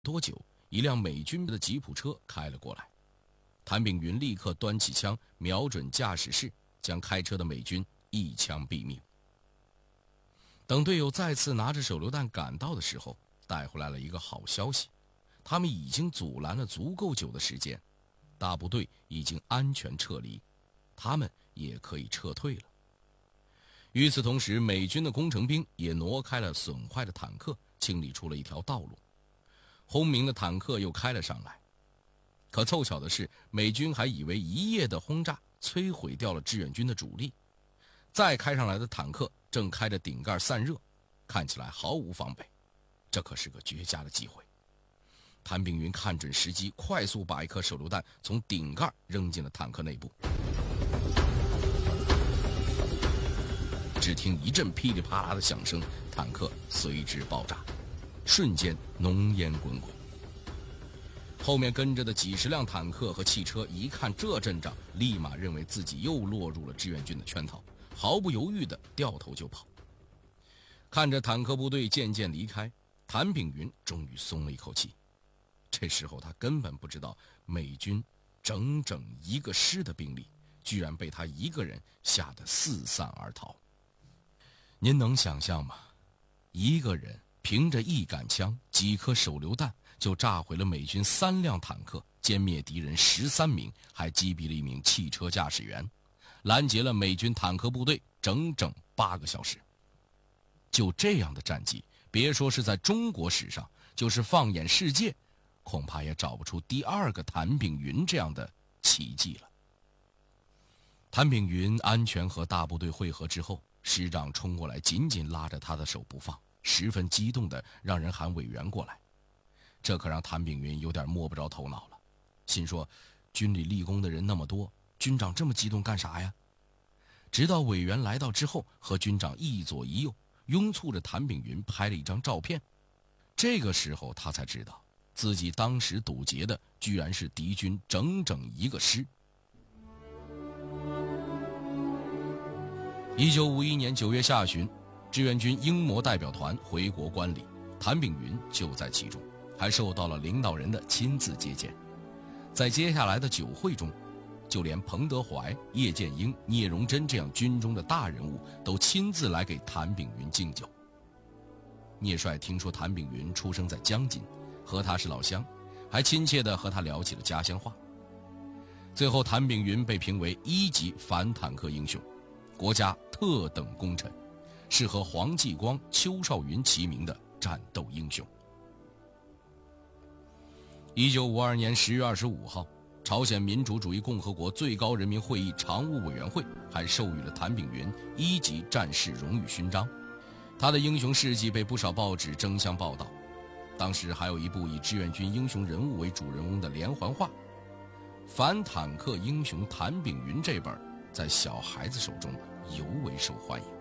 多久，一辆美军的吉普车开了过来，谭炳云立刻端起枪，瞄准驾驶室，将开车的美军一枪毙命。等队友再次拿着手榴弹赶到的时候，带回来了一个好消息，他们已经阻拦了足够久的时间，大部队已经安全撤离，他们也可以撤退了。与此同时，美军的工程兵也挪开了损坏的坦克，清理出了一条道路。轰鸣的坦克又开了上来，可凑巧的是，美军还以为一夜的轰炸摧毁掉了志愿军的主力，再开上来的坦克正开着顶盖散热，看起来毫无防备，这可是个绝佳的机会。谭炳云看准时机，快速把一颗手榴弹从顶盖扔进了坦克内部。只听一阵噼里啪啦的响声，坦克随之爆炸，瞬间浓烟滚滚。后面跟着的几十辆坦克和汽车一看这阵仗，立马认为自己又落入了志愿军的圈套，毫不犹豫地掉头就跑。看着坦克部队渐渐离开，谭炳云终于松了一口气。这时候他根本不知道，美军整整一个师的兵力居然被他一个人吓得四散而逃。您能想象吗？一个人凭着一杆枪、几颗手榴弹，就炸毁了美军3辆坦克，歼灭敌人13名，还击毙了1名汽车驾驶员，拦截了美军坦克部队整整8个小时。就这样的战绩，别说是在中国史上，就是放眼世界，恐怕也找不出第2个谭炳云这样的奇迹了。谭炳云安全和大部队会合之后，师长冲过来，紧紧拉着他的手不放，十分激动地让人喊委员过来。这可让谭炳云有点摸不着头脑了，心说军里立功的人那么多，军长这么激动干啥呀？直到委员来到之后，和军长一左一右拥簇着谭炳云拍了一张照片。这个时候他才知道，自己当时堵截的居然是敌军整整一个师。1951年9月下旬，志愿军英模代表团回国观礼，谭炳云就在其中，还受到了领导人的亲自接见。在接下来的酒会中，就连彭德怀、叶剑英、聂荣臻这样军中的大人物都亲自来给谭炳云敬酒。聂帅听说谭炳云出生在江津，和他是老乡，还亲切地和他聊起了家乡话。最后，谭炳云被评为1级反坦克英雄，国家特等功臣，是和黄继光、邱少云齐名的战斗英雄。1952年10月25号，朝鲜民主主义共和国最高人民会议常务委员会还授予了谭炳云1级战士荣誉勋章，他的英雄事迹被不少报纸争相报道。当时还有一部以志愿军英雄人物为主人翁的连环画，反坦克英雄谭炳云这本在小孩子手中尤为受欢迎。